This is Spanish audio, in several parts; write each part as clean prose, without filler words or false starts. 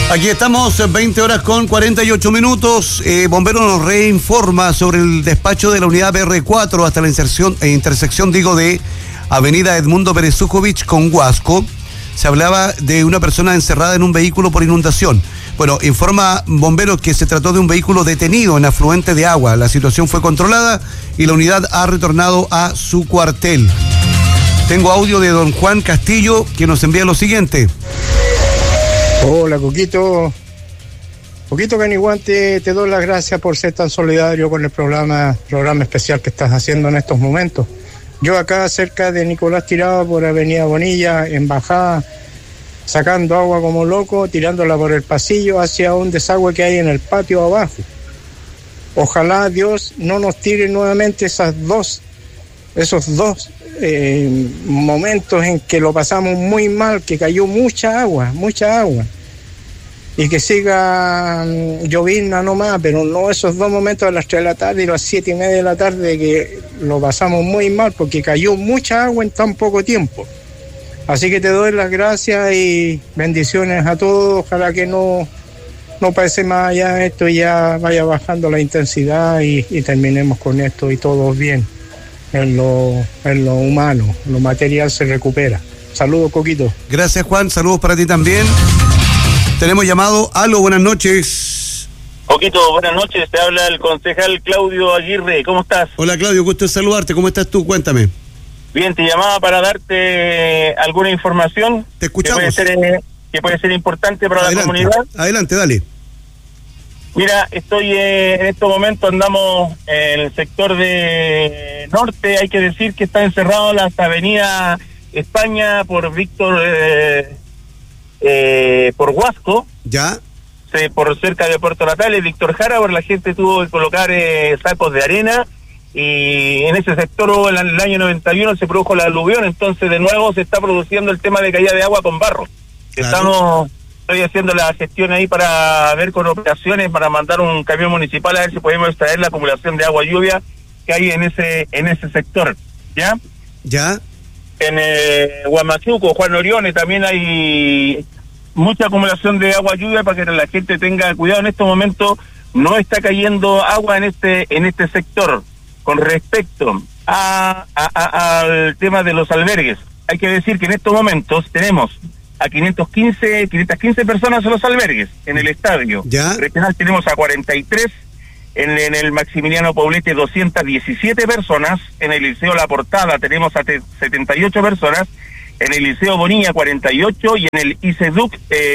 Aquí estamos, 20 horas con 48 minutos. Bombero nos reinforma sobre el despacho de la unidad BR4 hasta la intersección de Avenida Edmundo Berezujovich con Huasco. Se hablaba de una persona encerrada en un vehículo por inundación. Bueno, informa Bomberos que se trató de un vehículo detenido en afluente de agua. La situación fue controlada y la unidad ha retornado a su cuartel. Tengo audio de don Juan Castillo que nos envía lo siguiente. Hola, Coquito. Coquito Caniguante, te doy las gracias por ser tan solidario con el programa especial que estás haciendo en estos momentos. Yo acá cerca de Nicolás Tirado por Avenida Bonilla, en bajada, sacando agua como loco, tirándola por el pasillo hacia un desagüe que hay en el patio abajo. Ojalá Dios no nos tire nuevamente esos dos momentos en que lo pasamos muy mal, que cayó mucha agua, y que siga lloviendo nomás, pero no esos dos momentos a las 3 de la tarde y las 7:30 de la tarde, que lo pasamos muy mal porque cayó mucha agua en tan poco tiempo. Así que te doy las gracias y bendiciones a todos. Ojalá que no pase más allá esto y ya vaya bajando la intensidad y terminemos con esto y todos bien. En lo humano, lo material se recupera. Saludos, Coquito. Gracias, Juan, saludos para ti también. Tenemos llamado. Aló, buenas noches. Coquito, buenas noches, te habla el concejal Claudio Aguirre, ¿cómo estás? Hola, Claudio, gusto de saludarte, ¿cómo estás tú? Cuéntame. Bien, te llamaba para darte alguna información. Te escuchamos. Que puede ser importante para la comunidad. Adelante, dale. Mira, estoy en estos momentos, andamos en el sector de norte. Hay que decir que está encerrado la avenida España por Víctor, por Huasco. ¿Ya? Por cerca de Puerto Natales, Víctor Jara, por la gente tuvo que colocar sacos de arena. Y en ese sector, en el año 91, se produjo la aluvión. Entonces, de nuevo, se está produciendo el tema de caída de agua con barro. Claro. Estoy haciendo la gestión ahí para ver con operaciones, para mandar un camión municipal a ver si podemos extraer la acumulación de agua lluvia que hay en ese sector. ¿Ya? ¿Ya? En Huamachuco, Juan Orione, también hay mucha acumulación de agua lluvia para que la gente tenga cuidado. En estos momentos no está cayendo agua en este sector. Con respecto al tema de los albergues, hay que decir que en estos momentos tenemos a 515 personas en los albergues, en el estadio. ¿Ya? Regional tenemos a 43, en el Maximiliano Poblete 217 personas, en el Liceo La Portada tenemos a 78 personas, en el Liceo Bonilla 48 y en el ICEDUC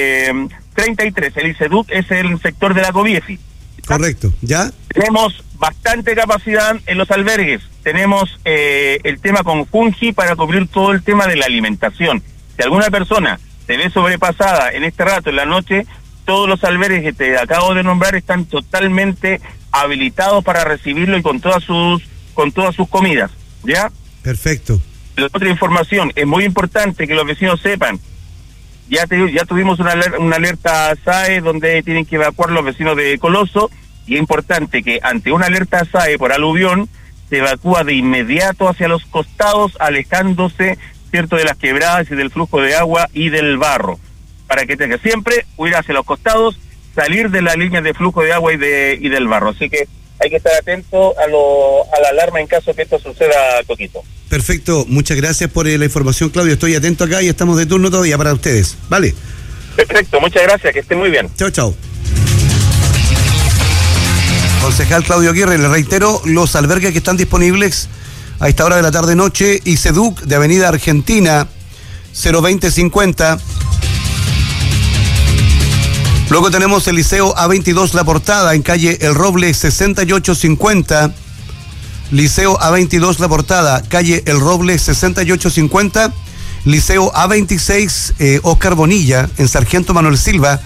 33. El ICEDUC es el sector de la Coviefi. Correcto, ¿ya? Tenemos bastante capacidad en los albergues, tenemos el tema con Fungi para cubrir todo el tema de la alimentación. Si alguna persona se ve sobrepasada en este rato, en la noche, todos los albergues que te acabo de nombrar están totalmente habilitados para recibirlo y con todas sus comidas, ¿ya? Perfecto. La otra información, es muy importante que los vecinos sepan, ya tuvimos una alerta SAE donde tienen que evacuar los vecinos de Coloso, y es importante que ante una alerta SAE por aluvión, se evacúa de inmediato hacia los costados, alejándose, cierto, de las quebradas y del flujo de agua y del barro, para que tenga siempre huir hacia los costados, salir de la línea de flujo de agua y del barro. Así que hay que estar atento a la alarma en caso que esto suceda, Coquito. Perfecto, muchas gracias por la información, Claudio. Estoy atento acá y estamos de turno todavía para ustedes, ¿vale? Perfecto, muchas gracias, que estén muy bien. Chao, chao. Concejal Claudio Aguirre, le reitero, los albergues que están disponibles a esta hora de la tarde-noche: ICEDUC de Avenida Argentina 02050. Luego tenemos el Liceo A22 La Portada en calle El Roble 6850. Liceo A22 La Portada, calle El Roble 6850. Liceo A26 Oscar Bonilla en Sargento Manuel Silva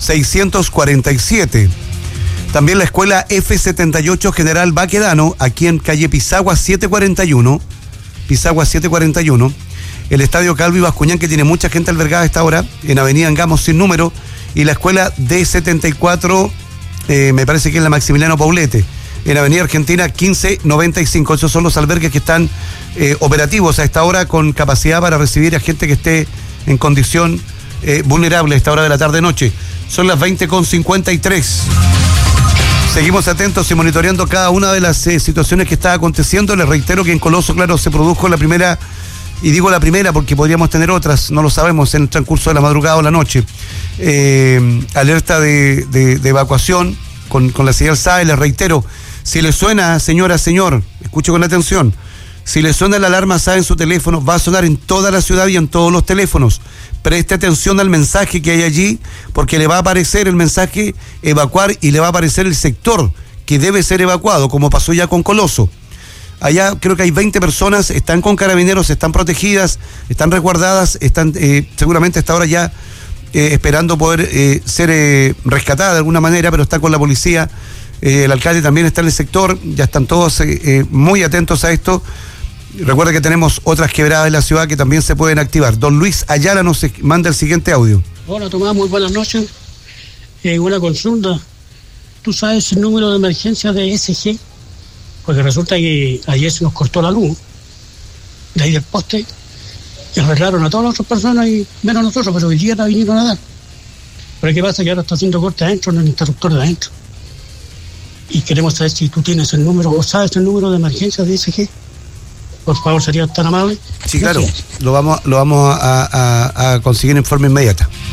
647. También la escuela F78 General Baquedano, aquí en calle Pisagua 741. Pisagua 741. El estadio Calvi Bascuñán, que tiene mucha gente albergada a esta hora, en avenida Angamos sin número. Y la escuela D74, me parece que es la Maximiliano Poblete, en avenida Argentina 1595. Esos son los albergues que están operativos a esta hora, con capacidad para recibir a gente que esté en condición vulnerable a esta hora de la tarde-noche. Son las 20:53. Seguimos atentos y monitoreando cada una de las situaciones que está aconteciendo. Les reitero que en Coloso, claro, se produjo la primera, y digo la primera porque podríamos tener otras, no lo sabemos, en el transcurso de la madrugada o la noche. Alerta de evacuación con la señal SAE. Les reitero, si le suena, señora, señor, escuche con atención, si le suena la alarma SAE en su teléfono, va a sonar en toda la ciudad y en todos los teléfonos. Preste atención al mensaje que hay allí, porque le va a aparecer el mensaje evacuar y le va a aparecer el sector que debe ser evacuado, como pasó ya con Coloso. Allá creo que hay 20 personas, están con carabineros, están protegidas, están resguardadas, están seguramente hasta ahora ya esperando poder ser rescatada de alguna manera, pero está con la policía. El alcalde también está en el sector, ya están todos muy atentos a esto. Recuerda que tenemos otras quebradas en la ciudad que también se pueden activar. Don Luis Ayala nos manda el siguiente audio. Hola Tomás, muy buenas noches. Una consulta. ¿Tú sabes el número de emergencia de SG? Porque resulta que ayer se nos cortó la luz de ahí del poste y arreglaron a todas las otras personas y menos a nosotros, pero hoy día la vinieron a dar. Pero ¿qué pasa? Que ahora está haciendo corte adentro en el interruptor de adentro. Y queremos saber si tú tienes el número o sabes el número de emergencia de SG. Por favor, sería tan amable. Sí, claro, lo vamos a conseguir en forma inmediata.